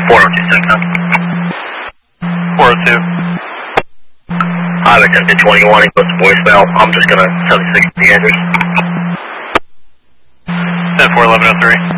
402 second. 402. I've attempted 21, he goes to voicemail. I'm just gonna 76 the address. 10-4-1103.